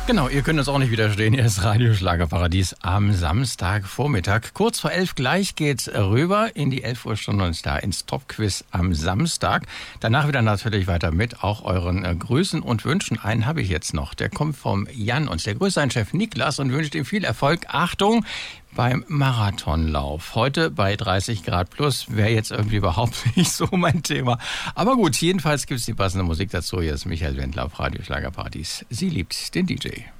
Genau, ihr könnt uns auch nicht widerstehen. Hier ist Radio Schlagerparadies am Samstagvormittag. Kurz vor 11 gleich geht's rüber in die 11 Uhr Stunde und da ins Top-Quiz am Samstag. Danach wieder natürlich weiter mit auch euren Grüßen und Wünschen. Einen habe ich jetzt noch. Der kommt vom Jan und der grüßt seinen Chef Niklas und wünscht ihm viel Erfolg. Achtung! Beim Marathonlauf. Heute bei 30 Grad plus wäre jetzt irgendwie überhaupt nicht so mein Thema. Aber gut, jedenfalls gibt es die passende Musik dazu. Hier ist Michael Wendler auf Radio Schlagerparadies. Sie liebt den DJ.